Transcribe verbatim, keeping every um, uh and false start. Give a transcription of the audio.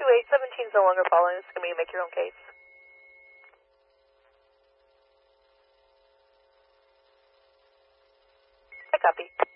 eight seventeen is no longer following. It's going to be make your own case. I copy.